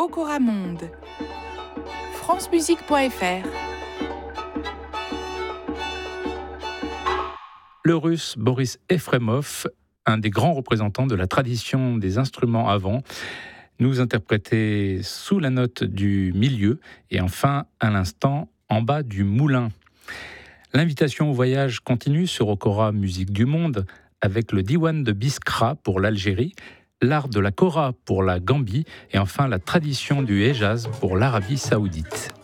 Okora Monde. francemusique.fr. Le Russe Boris Efremov, un des grands représentants de la tradition des instruments à vent, nous interprétait sous la note du milieu et enfin, à l'instant, en bas du moulin. L'invitation au voyage continue sur Okora Musique du Monde avec le Diwan de Biskra pour l'Algérie, l'art de la kora pour la Gambie et enfin la tradition du Hejaz pour l'Arabie Saoudite.